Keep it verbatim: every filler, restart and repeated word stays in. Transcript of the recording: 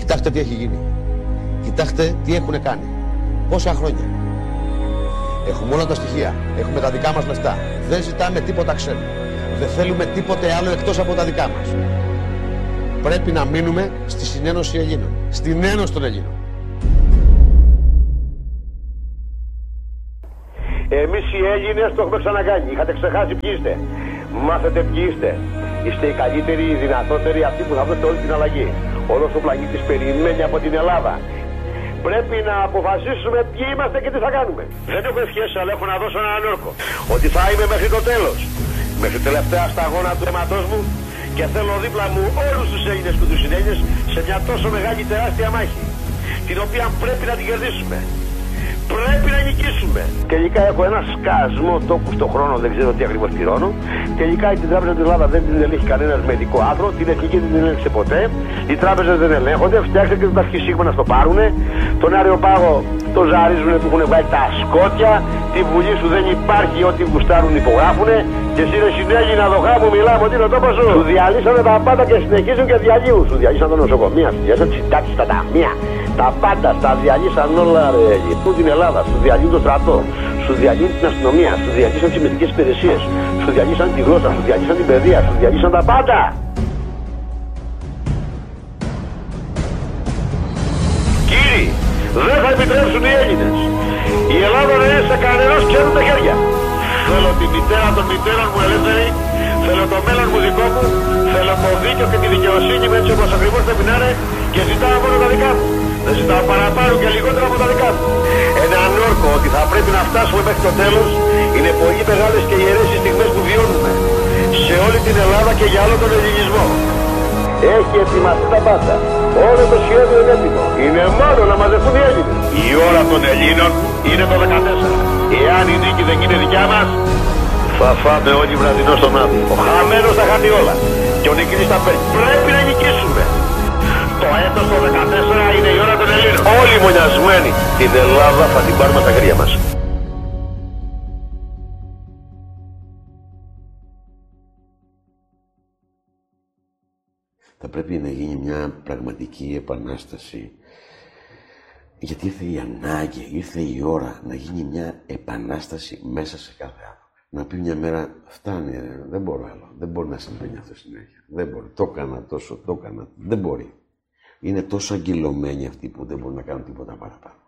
Κοιτάξτε τι έχει γίνει. Κοιτάξτε τι έχουν κάνει. Πόσα χρόνια. Έχουμε όλα τα στοιχεία. Έχουμε τα δικά μας λεφτά. Δεν ζητάμε τίποτα ξένο. Δεν θέλουμε τίποτε άλλο εκτός από τα δικά μας. Πρέπει να μείνουμε στη συνένωση Ελλήνων. Στην ένωση των Ελλήνων. Εμείς οι Έλληνες το έχουμε ξανακάνει. Είχατε ξεχάσει ποιοι είστε. Μάθετε ποιοι είστε. Είστε οι καλύτεροι, οι δυνατότεροι, αυτοί που θα δώσετε όλη την αλλαγή. Όλος ο πλανήτης περιμένει από την Ελλάδα. Πρέπει να αποφασίσουμε ποιοι είμαστε και τι θα κάνουμε. Δεν έχω ευχές, αλλά έχω να δώσω έναν όρκο. Ότι θα είμαι μέχρι το τέλος. Μέχρι τελευταία σταγόνα του αίματός μου και θέλω δίπλα μου όλους τους Έλληνες και τους Συνέλληνες σε μια τόσο μεγάλη τεράστια μάχη. Την οποία πρέπει να την κερδίσουμε. Πρέπει να νικήσουμε. Τελικά έχω ένα σκασμό τόκου στον χρόνο, δεν ξέρω τι ακριβώς πληρώνω. Τελικά την Τράπεζα της Ελλάδας δεν την ελέγχει κανένας μεδικό άθρο, την εθνική δεν την ελέγχει ποτέ. Οι τράπεζες δεν ελέγχονται, φτιάξτε και τα αρχισύγμα να στο πάρουνε. Τον Άριο Πάγο το ζαρίζουνε που έχουν βγάλει τα σκότια. Τη Βουλή σου δεν υπάρχει, ό,τι γουστάρουν υπογράφουνε. Και εσύ ρε Συνέλληνα δοχά μου μιλάμε ότι είναι ο τόπος σου. Σου διαλύσανε τα πάντα και συνεχίζουν και διαλύουν. Σου διαλύσαν τα νοσοκομεία, σου διαλύσαν τις συντάξεις στα ταμεία. Τα πάντα, τα διαλύσαν όλα ρε. Που την Ελλάδα, σου διαλύουν το στρατό, σου διαλύουν την αστυνομία, σου διαλύσαν τις μυστικές υπηρεσίες, σου διαλύσαν τη γλώσσα, σου διαλύσαν την παιδεία, σου διαλύσαν τα πάντα. Κύριοι, δεν θα επιτρέψουν οι Έλληνες η Ελλάδα να είναι σε κανένας ξένου τα χέρια. Θέλω τη μητέρα των μητέρων μου ελεύθερη, θέλω το μέλλον μου δικό μου, θέλω το δίκαιο και τη δικαιοσύνη με έτσι όπως ακριβώς πρέπει να είναι και ζητάω μόνο τα δικά μου. Δεν ζητάω παραπάνω και λιγότερα από τα δικά μου. Έναν όρκο ότι θα πρέπει να φτάσουμε μέχρι το τέλος είναι πολύ μεγάλες και ιερές οι στιγμές που βιώνουμε σε όλη την Ελλάδα και για όλο τον ελληνισμό. Έχει ετοιμαστεί τα πάντα. Όλο το σχέδιο είναι έτοιμο. Είναι μόνο να μαζευτούν οι Έλληνες. Η ώρα των Ελλήνων είναι το δεκατέσσερα. Εάν η νίκη δεν είναι δικιά μας, θα φάμε όλοι βραδινό στον άδειο. Ο χαμένος θα χάνει όλα. Και ο νικητής θα παίρνει. Πρέπει να νικήσουμε. Το έτος το δεκατέσσερα είναι η ώρα των Ελλήνων. Όλοι μονιασμένοι. Την Ελλάδα θα την πάρουμε στα χέρια μας. Θα πρέπει να γίνει μια πραγματική επανάσταση. Γιατί ήρθε η ανάγκη, ήρθε η ώρα να γίνει μια επανάσταση μέσα σε κάθε άνθρωπο. Να πει μια μέρα, φτάνει, δεν μπορώ άλλο. Δεν μπορεί να συμβαίνει αυτό συνέχεια. Δεν μπορεί. Το έκανα τόσο, το έκανα. Δεν μπορεί. Είναι τόσο αγκυλωμένοι αυτοί που δεν μπορούν να κάνουν τίποτα παραπάνω.